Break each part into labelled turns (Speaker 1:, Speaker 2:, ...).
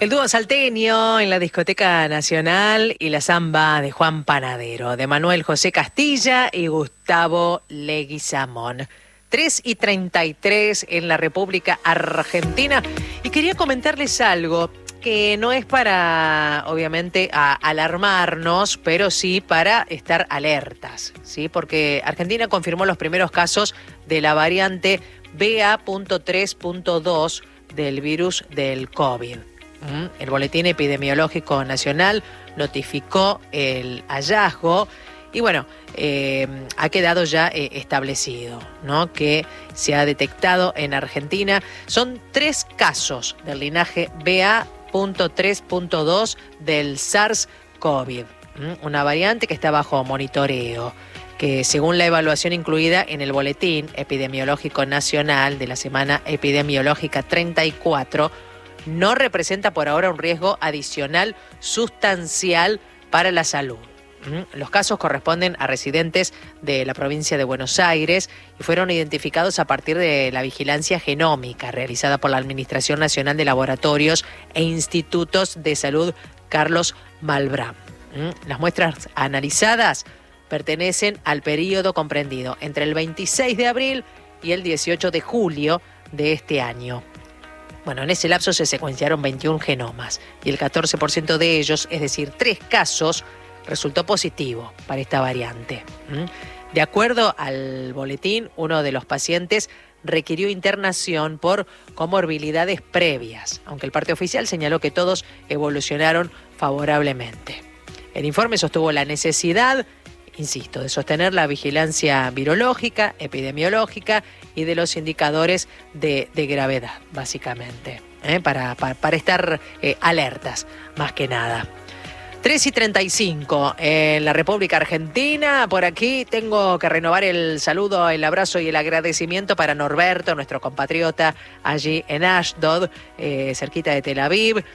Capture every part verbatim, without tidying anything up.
Speaker 1: El dúo salteño en la Discoteca Nacional y la samba de Juan Panadero, de Manuel José Castilla y Gustavo Leguizamón. tres y treinta y tres en la República Argentina. Y quería comentarles algo que no es para, obviamente, a alarmarnos, pero sí para estar alertas, ¿sí? Porque Argentina confirmó los primeros casos de la variante B A punto tres punto dos del virus del COVID. El Boletín Epidemiológico Nacional notificó el hallazgo y bueno, eh, ha quedado ya eh, establecido, ¿no?, que se ha detectado en Argentina. Son tres casos del linaje B A punto tres punto dos del SARS-CoV, una variante que está bajo monitoreo, que según la evaluación incluida en el Boletín Epidemiológico Nacional de la Semana Epidemiológica treinta y cuatro, no representa por ahora un riesgo adicional sustancial para la salud. Los casos corresponden a residentes de la provincia de Buenos Aires y fueron identificados a partir de la vigilancia genómica realizada por la Administración Nacional de Laboratorios e Institutos de Salud Carlos Malbrán. Las muestras analizadas pertenecen al periodo comprendido entre el veintiséis de abril y el dieciocho de julio de este año. Bueno, en ese lapso se secuenciaron veintiún genomas y el catorce por ciento de ellos, es decir, tres casos, resultó positivo para esta variante. De acuerdo al boletín, uno de los pacientes requirió internación por comorbilidades previas, aunque el parte oficial señaló que todos evolucionaron favorablemente. El informe sostuvo la necesidad, insisto, de sostener la vigilancia virológica, epidemiológica y de los indicadores de, de gravedad, básicamente, ¿eh? para, para, para estar eh, alertas, más que nada. tres y treinta y cinco en la República Argentina. Por aquí tengo que renovar el saludo, el abrazo y el agradecimiento para Norberto, nuestro compatriota allí en Ashdod, eh, cerquita de Tel Aviv.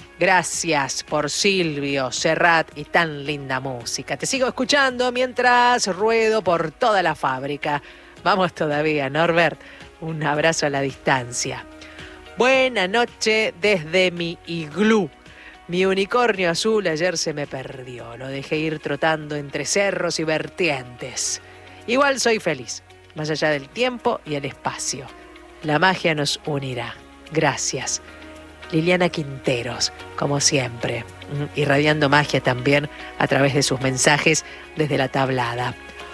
Speaker 1: Gracias por Silvio, Serrat y tan linda música. Te sigo escuchando mientras ruedo por toda la fábrica. Vamos todavía, Norbert. Un abrazo a la distancia. Buena noche desde mi iglú. Mi unicornio azul ayer se me perdió. Lo dejé ir trotando entre cerros y vertientes. Igual soy feliz, más allá del tiempo y el espacio. La magia nos unirá. Gracias. Liliana Quinteros, como siempre, irradiando magia también a través de sus mensajes desde la tablada.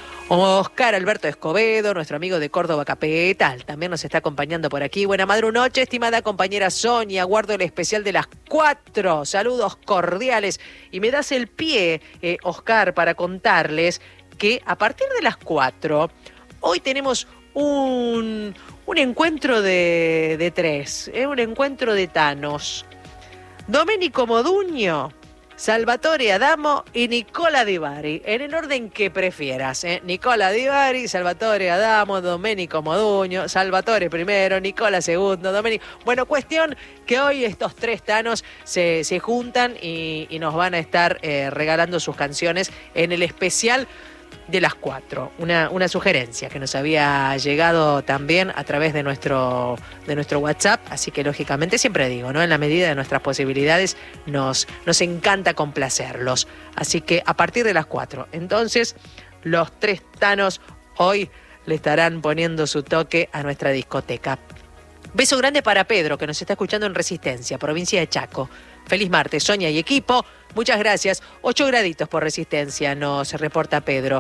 Speaker 1: Oscar Alberto Escobedo, nuestro amigo de Córdoba Capital, también nos está acompañando por aquí. Buena madrunoche, estimada compañera Sonia, guardo el especial de las cuatro. Saludos cordiales. Y me das el pie, eh, Oscar, para contarles que a partir de las cuatro, hoy tenemos un, un encuentro de, de tres, ¿eh? un encuentro de Thanos. Domenico Modugno, Salvatore Adamo y Nicola Di Bari, en el orden que prefieras, ¿eh? Nicola Di Bari, Salvatore Adamo, Domenico Modugno, Salvatore primero, Nicola segundo, Domenico. Bueno, cuestión que hoy estos tres Thanos se, se juntan y, y nos van a estar eh, regalando sus canciones en el especial de las cuatro. Una, una sugerencia que nos había llegado también a través de nuestro, de nuestro WhatsApp, así que lógicamente siempre digo, ¿no?, en la medida de nuestras posibilidades nos, nos encanta complacerlos. Así que a partir de las cuatro, entonces, los tres Thanos hoy le estarán poniendo su toque a nuestra discoteca. Beso grande para Pedro, que nos está escuchando en Resistencia, provincia de Chaco. Feliz martes, Sonia y equipo. Muchas gracias. Ocho graditos por Resistencia, nos reporta Pedro.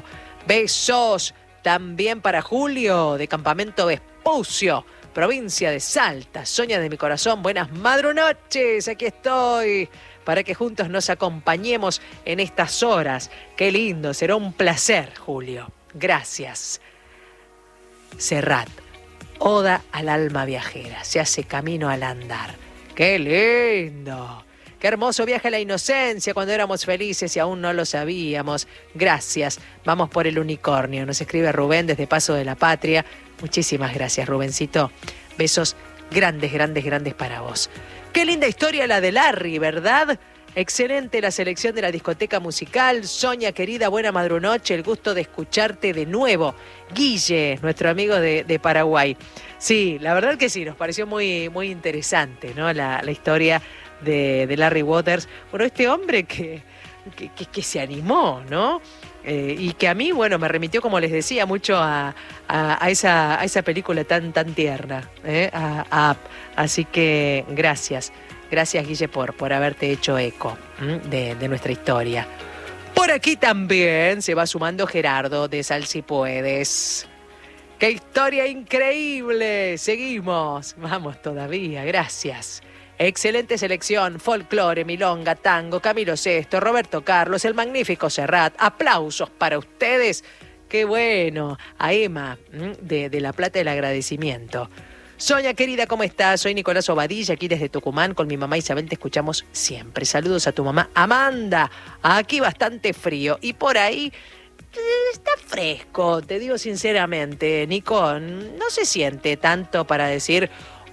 Speaker 1: Besos también para Julio, de Campamento Vespucio, provincia de Salta. Sonia de mi corazón, buenas madrunoches. Aquí estoy para que juntos nos acompañemos en estas horas. Qué lindo, será un placer, Julio. Gracias. Serrat, Oda al alma viajera, se hace camino al andar. ¡Qué lindo! ¡Qué hermoso viaje a la inocencia cuando éramos felices y aún no lo sabíamos! Gracias. Vamos por el unicornio. Nos escribe Rubén desde Paso de la Patria. Muchísimas gracias, Rubencito. Besos grandes, grandes, grandes para vos. ¡Qué linda historia la de Larry!, ¿verdad? Excelente la selección de la discoteca musical. Sonia, querida, buena madrunoche. El gusto de escucharte de nuevo. Guille, nuestro amigo de, de Paraguay. Sí, la verdad que sí, nos pareció muy, muy interesante, ¿no?, la, la historia de, de Larry Waters. Bueno, este hombre que, que, que, que se animó, ¿no? Eh, y que a mí, bueno, me remitió, como les decía, mucho a, a, a, esa, a esa película tan, tan tierna, ¿eh? a, a, así que gracias, gracias Guille por, por haberte hecho eco de, de nuestra historia. Por aquí también se va sumando Gerardo de Sal Si Puedes. ¡Qué historia increíble! Seguimos, vamos todavía, gracias. Excelente selección, folclore, milonga, tango, Camilo Sesto, Roberto Carlos, el magnífico Serrat. Aplausos para ustedes. Qué bueno. A Emma, de, de La Plata, el agradecimiento. Sonia, querida, ¿cómo estás? Soy Nicolás Obadilla, aquí desde Tucumán. Con mi mamá Isabel te escuchamos siempre. Saludos a tu mamá Amanda. Aquí bastante frío. Y por ahí está fresco, te digo sinceramente, Nico. No se siente tanto para decir,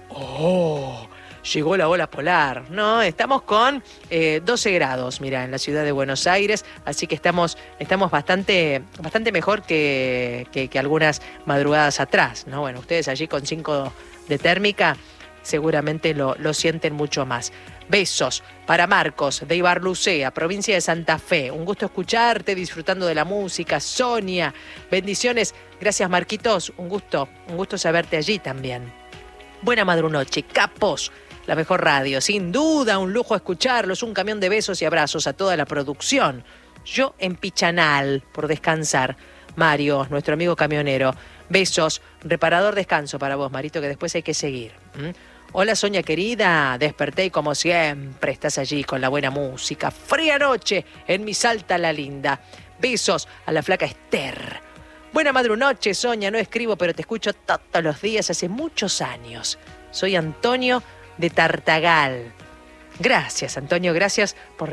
Speaker 1: oh, llegó la ola polar. No, estamos con eh, doce grados, mira, en la ciudad de Buenos Aires, así que estamos, estamos bastante, bastante mejor que, que, que algunas madrugadas atrás, ¿no? Bueno, ustedes allí con cinco de térmica seguramente lo, lo sienten mucho más. Besos para Marcos de Ibarlucea, provincia de Santa Fe. Un gusto escucharte, disfrutando de la música. Sonia, bendiciones. Gracias, Marquitos. Un gusto, un gusto saberte allí también. Buena madrunoche, capos. La mejor radio, sin duda, un lujo escucharlos, un camión de besos y abrazos a toda la producción. Yo en Pichanal, por descansar. Mario, nuestro amigo camionero. Besos, reparador descanso para vos, Marito, que después hay que seguir. ¿Mm? Hola, Sonia querida, desperté y como siempre estás allí con la buena música. Fría noche en mi Salta la Linda. Besos a la flaca Esther. Buena madrunoche, Sonia, no escribo, pero te escucho todos los días hace muchos años. Soy Antonio de Tartagal. Gracias, Antonio, gracias por